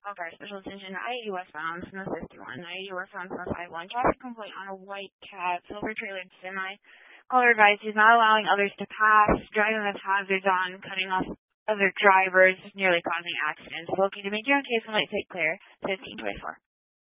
Okay, special attention, I-80 westbound from the 51, I-80 westbound from the 51. Traffic complaint on a white cab, silver trailer semi. Caller advised he's not allowing others to pass, driving with hazards on, cutting off other drivers, nearly causing accidents. Located to make your own case and light take clear, 1524.